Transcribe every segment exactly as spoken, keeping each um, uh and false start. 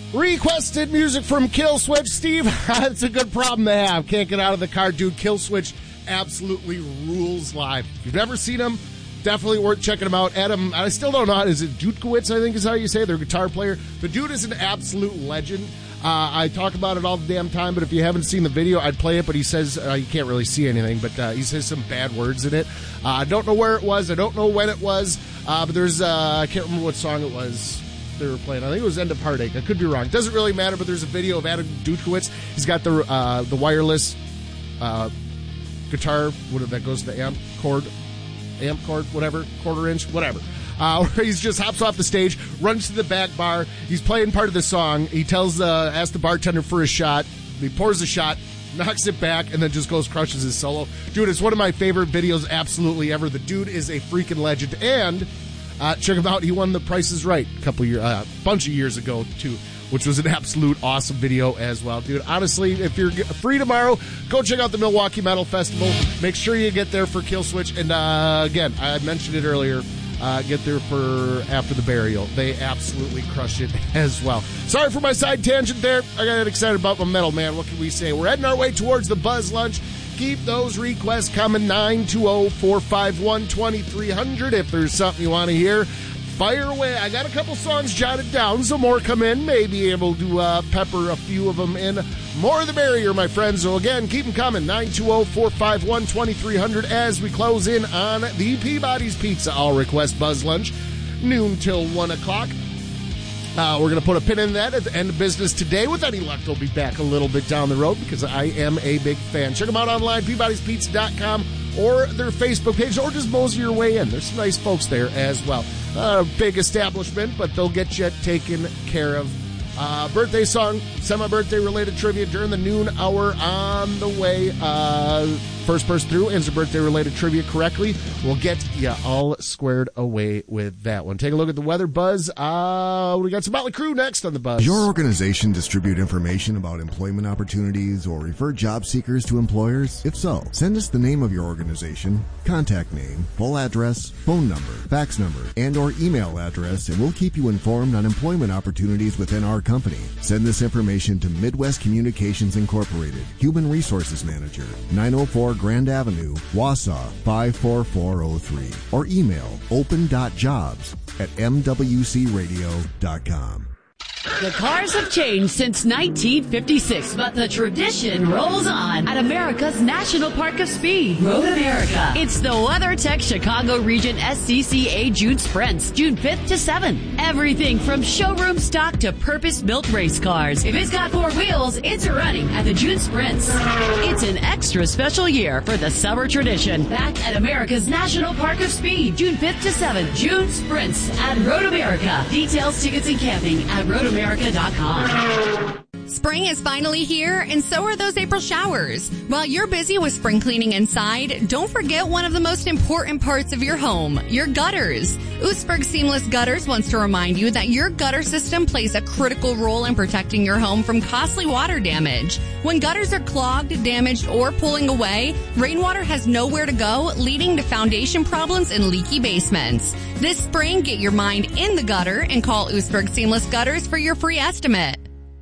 Requested music from Killswitch. Steve, that's a good problem to have. Can't get out of the car, dude. Killswitch absolutely rules live. If you've never seen them, definitely worth checking them out. Adam, I still don't know how, is it Jutkowitz, I think is how you say it, their guitar player. The dude is an absolute legend. Uh, I talk about it all the damn time, but if you haven't seen the video, I'd play it, but he says, uh, you can't really see anything, but uh, he says some bad words in it. Uh, I don't know where it was. I don't know when it was, uh, but there's, uh, I can't remember what song it was they were playing. I think it was End of Heartache. I could be wrong. Doesn't really matter, but there's a video of Adam Jutkowitz. He's got the uh, the wireless uh, guitar, what that goes to the amp cord, amp cord, whatever, quarter inch, whatever. Uh, where he just hops off the stage, runs to the back bar. He's playing part of the song. He tells, uh, asks the bartender for a shot. He pours a shot, knocks it back, and then just goes crushes his solo. Dude, it's one of my favorite videos absolutely ever. The dude is a freaking legend. And uh, check him out. He won the Price is Right a couple years, uh, bunch of years ago too, which was an absolute awesome video as well, dude. Honestly, if you're free tomorrow, go check out the Milwaukee Metal Festival. Make sure you get there for Killswitch. And uh, again, I mentioned it earlier. Uh, get there for After the Burial. They absolutely crush it as well. Sorry for my side tangent there. I got excited about my metal, man. What can we say? We're heading our way towards the Buzz Lunch. Keep those requests coming. nine two zero, four five one, two three zero zero. If there's something you want to hear, fire away. I got a couple songs jotted down. Some more come in. May be able to uh, pepper a few of them in. More the merrier, my friends. So again, keep them coming. nine two zero, four five one, two three zero zero as we close in on the Peabody's Pizza All Request Buzz Lunch. Noon till one o'clock. Uh, we're going to put a pin in that at the end of business today. With any luck, they'll be back a little bit down the road because I am a big fan. Check them out online, Peabody's Pizza dot com, or their Facebook page, or just mosey your way in. There's some nice folks there as well. Uh, big establishment, but they'll get you taken care of. Uh, birthday song, semi-birthday related trivia during the noon hour on the way. Uh, first person through answer birthday related trivia correctly. We'll get you all squared away with that one. Take a look at the weather, Buzz. Uh, we got some Motley Crue next on the Buzz. Does your organization distribute information about employment opportunities or refer job seekers to employers? If so, send us the name of your organization, contact name, full address, phone number, fax number, and or email address, and we'll keep you informed on employment opportunities within our company. Send this information to Midwest Communications Incorporated, Human Resources Manager, nine oh four Grand Avenue, Wausau, five four four oh three, or email open dot jobs at m w c radio dot com. The cars have changed since nineteen fifty-six, but the tradition rolls on at America's National Park of Speed, Road America. It's the WeatherTech Chicago Region S C C A June Sprints, June fifth to seventh. Everything from showroom stock to purpose-built race cars. If it's got four wheels, it's running at the June Sprints. It's an extra special year for the summer tradition. Back at America's National Park of Speed, June fifth to seventh. June Sprints at Road America. Details, tickets, and camping at road america dot com. Spring is finally here, and so are those April showers. While you're busy with spring cleaning inside, don't forget one of the most important parts of your home, your gutters. Oostburg Seamless Gutters wants to remind you that your gutter system plays a critical role in protecting your home from costly water damage. When gutters are clogged, damaged, or pulling away, rainwater has nowhere to go, leading to foundation problems and leaky basements. This spring, get your mind in the gutter and call Oostburg Seamless Gutters for your free estimate.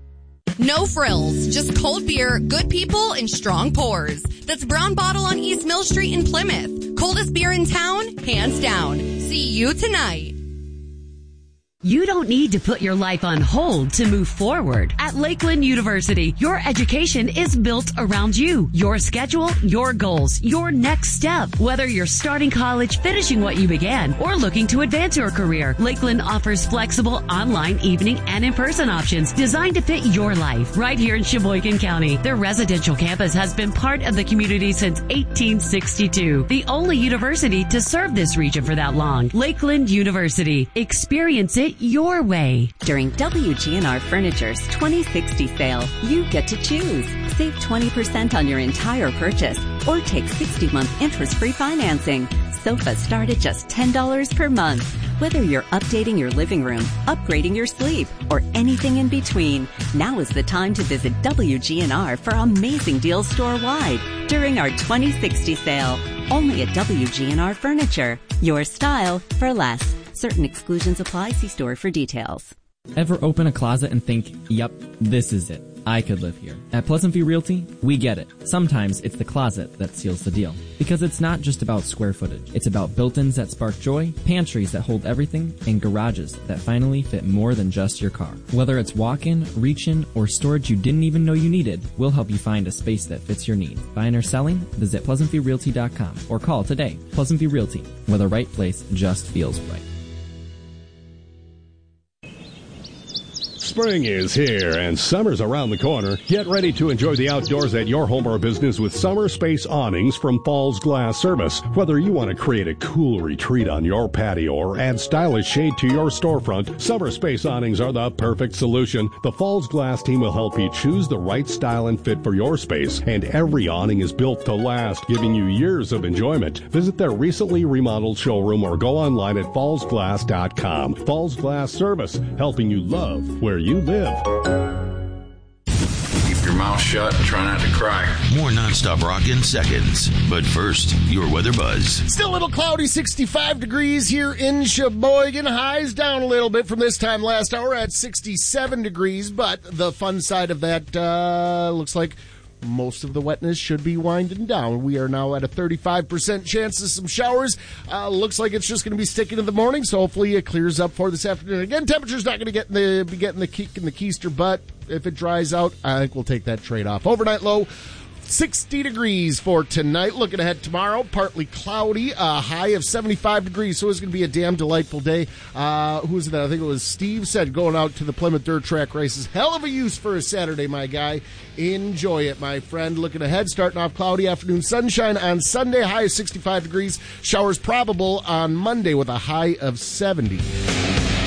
No frills, just cold beer, good people, and strong pours. That's Brown Bottle on East Mill Street in Plymouth. Coldest beer in town, hands down. See you tonight. You don't need to put your life on hold to move forward. At Lakeland University, your education is built around you, your schedule, your goals, your next step. Whether you're starting college, finishing what you began, or looking to advance your career, Lakeland offers flexible online, evening, and in-person options designed to fit your life. Right here in Sheboygan County, their residential campus has been part of the community since eighteen sixty-two. The only university to serve this region for that long. Lakeland University. Experience it your way. During W G N R Furniture's twenty sixty sale, you get to choose. Save twenty percent on your entire purchase or take sixty-month interest-free financing. Sofas start at just ten dollars per month. Whether you're updating your living room, upgrading your sleep, or anything in between, now is the time to visit W G N R for amazing deals store-wide during our twenty sixty sale. Only at W G N R Furniture. Your style for less. Certain exclusions apply. See store for details. Ever open a closet and think, yep, this is it. I could live here. At Pleasant View Realty, we get it. Sometimes it's the closet that seals the deal. Because it's not just about square footage. It's about built-ins that spark joy, pantries that hold everything, and garages that finally fit more than just your car. Whether it's walk-in, reach-in, or storage you didn't even know you needed, we'll help you find a space that fits your needs. Buying or selling? Visit pleasant view realty dot com or call today. Pleasant View Realty, where the right place just feels right. Spring is here and summer's around the corner. Get ready to enjoy the outdoors at your home or business with Summer Space Awnings from Falls Glass Service. Whether you want to create a cool retreat on your patio or add stylish shade to your storefront, Summer Space Awnings are the perfect solution. The Falls Glass team will help you choose the right style and fit for your space, and every awning is built to last, giving you years of enjoyment. Visit their recently remodeled showroom or go online at falls glass dot com. Falls Glass Service, helping you love where you live. Keep your mouth shut and try not to cry. More nonstop rock in seconds. But first, your weather buzz. Still a little cloudy, sixty-five degrees here in Sheboygan. Highs down a little bit from this time last hour at sixty-seven degrees. But the fun side of that uh, looks like most of the wetness should be winding down. We are now at a thirty-five percent chance of some showers. Uh, looks like it's just going to be sticking in the morning, so hopefully it clears up for this afternoon. Again, temperature's not going to get in the, be getting the kick in the keister, but if it dries out, I think we'll take that trade-off. Overnight low, sixty degrees for tonight. Looking ahead tomorrow, partly cloudy, a high of seventy-five degrees, so it's going to be a damn delightful day. Uh, who was that? I think it was Steve said going out to the Plymouth Dirt Track races. Hell of a use for a Saturday, my guy. Enjoy it, my friend. Looking ahead, starting off cloudy, afternoon sunshine on Sunday, high of sixty-five degrees. Showers probable on Monday with a high of seventy.